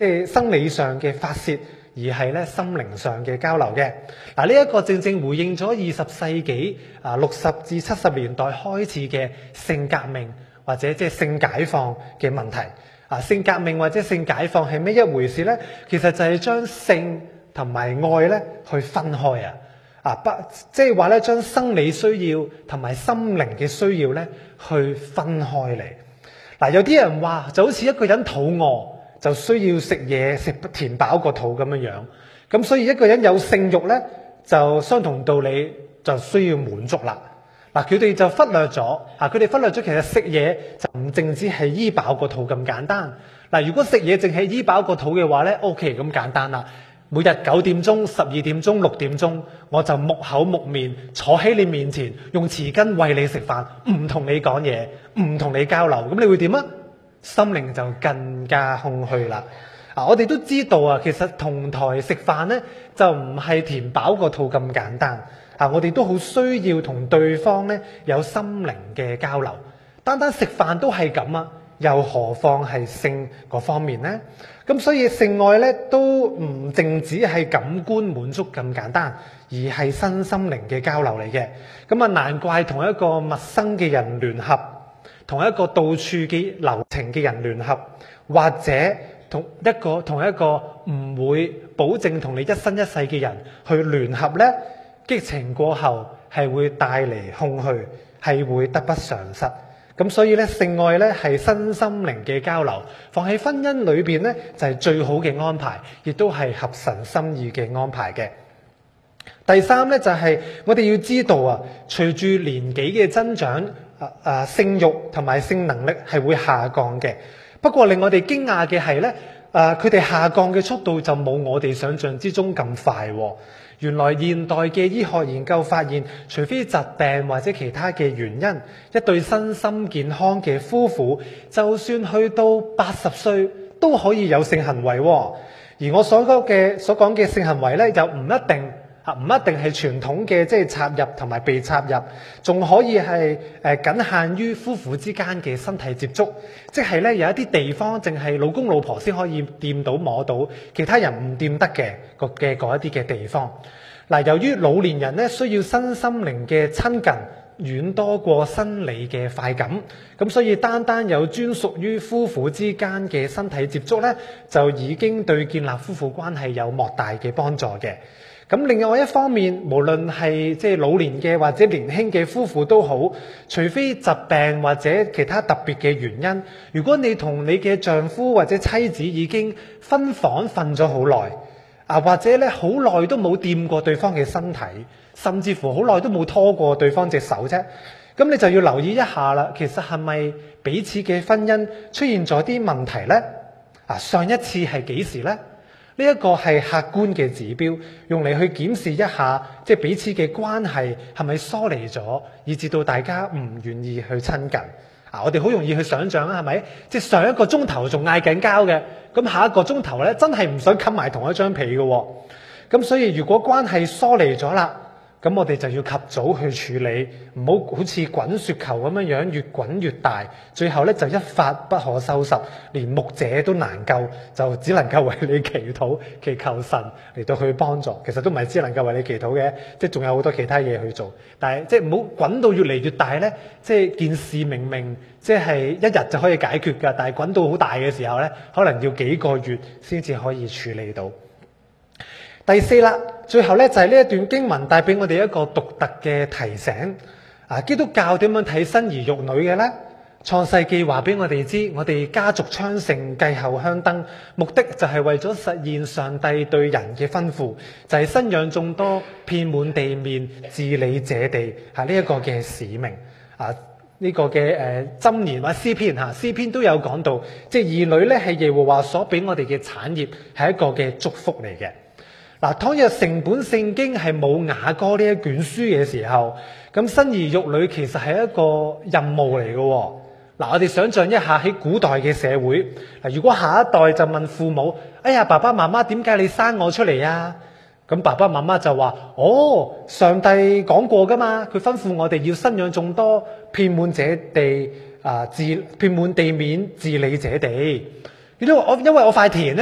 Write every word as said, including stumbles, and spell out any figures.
即係生理上嘅發泄，而係咧心靈上嘅交流嘅。嗱，呢一個正正回應咗二十世紀啊六十至七十年代開始嘅性革命或者即係性解放嘅問題。啊，性革命或者性解放係咩一回事呢？其實就係將性同埋愛咧去分開啊！啊，不即係話咧，將生理需要同埋心靈嘅需要咧去分開嚟。嗱，有啲人話就好似一個人肚餓就需要食嘢食填飽個肚咁樣樣，咁所以一個人有性慾咧就相同道理就需要滿足啦。嗱，佢哋就忽略咗啊！佢哋忽略咗其實食嘢就唔淨止係醫飽個肚咁簡單。嗱，如果食嘢淨係醫飽個肚嘅話咧 ，OK 咁簡單啦。每日九點鐘、十二點鐘、六點鐘，我就木口木面坐喺你面前，用匙羹餵你食飯，唔同你講嘢，唔同你交流，咁你會點啊？心靈就更加空虛啦。啊，我哋都知道啊，其實同台食飯咧就唔係填飽個肚咁簡單。啊，我哋都好需要同對方咧有心靈嘅交流。單單食飯都係咁啊，又何況係性嗰方面呢？咁所以性愛咧都唔淨止係感官滿足咁簡單，而係身心靈嘅交流嚟嘅。咁啊，難怪同一個陌生嘅人聯合，同一個到處嘅留情嘅人聯合，或者同一個同一個唔會保證同你一生一世嘅人去聯合咧，激情過後係會帶嚟空虛，係會得不償失。咁所以咧，性愛咧係身心靈嘅交流，放喺婚姻裏邊咧就係最好嘅安排，亦都係合神心意嘅安排嘅。第三咧就係我哋要知道啊，隨住年紀嘅增長，啊啊性慾同埋性能力係會下降嘅。不過令我哋驚訝嘅係咧，誒佢哋下降嘅速度就冇我哋想象之中咁快喎。原來現代嘅醫學研究發現，除非疾病或者其他嘅原因，一對身心健康嘅夫婦，就算去到八十歲都可以有性行為喎。而我所講嘅所講嘅性行為咧，又唔一定啊，唔一定係傳統嘅即係插入同埋被插入，仲可以係誒僅限於夫婦之間嘅身體接觸，即係咧有一啲地方淨係老公老婆先可以掂到摸到，其他人唔掂得嘅個嘅嗰一啲嘅地方。嗱，由於老年人咧需要身心靈嘅親近遠多過生理嘅快感，咁所以單單有專屬於夫婦之間嘅身體接觸咧，就已經對建立夫婦關係有莫大嘅幫助嘅。咁另外一方面，無論係即係老年嘅或者年輕嘅夫婦都好，除非疾病或者其他特別嘅原因，如果你同你嘅丈夫或者妻子已經分房瞓咗好耐，啊或者咧好耐都冇掂過對方嘅身體，甚至乎好耐都冇拖過對方隻手啫，咁你就要留意一下啦。其實係咪彼此嘅婚姻出現咗啲問題呢？啊，上一次係幾時呢？呢一個係客觀嘅指標，用嚟去檢視一下，即係彼此嘅關係係咪疏離咗，以至到大家唔願意去親近。啊，我哋好容易去想像啊，係咪？即係上一個鐘頭仲嗌緊交嘅，咁下一個鐘頭咧真係唔想冚埋同一張被嘅喎。咁所以如果關係疏離咗啦，咁我哋就要及早去處理，唔好好似滾雪球咁樣樣越滾越大，最後咧就一發不可收拾，連牧者都難救，就只能夠為你祈禱，祈求神嚟到去幫助。其實都唔係只能夠為你祈禱嘅，即係仲有好多其他嘢去做。但係即係唔好滾到越嚟越大咧，即係件事明明即係一日就可以解決㗎，但係滾到好大嘅時候咧，可能要幾個月先至可以處理到。第四啦，最後咧就係呢一段經文帶俾我哋一個獨特嘅提醒。啊，基督教點樣睇生兒育女嘅呢？創世記話俾我哋知，我哋家族昌盛，繼後香燈，目的就係為咗實現上帝對人嘅吩咐，就係生養眾多，遍滿地面，治理這地，係呢一個嘅使命。啊，呢、這個嘅誒箴言或詩篇嚇，詩篇都有講到，即係兒女咧係耶和華所俾我哋嘅產業，係一個嘅祝福嚟嘅。嗱，倘若成本聖經係冇雅歌呢一卷書嘅時候，咁生兒育女其實係一個任務嚟嘅。嗱，我哋想象一下喺古代嘅社會，嗱，如果下一代就問父母：哎呀，爸爸媽媽點解你生我出嚟啊？咁爸爸媽媽就話：哦，上帝講過噶嘛，佢吩咐我哋要生養眾多，遍滿這地啊，治遍滿地面，治理這地。因為我因為我塊田咧。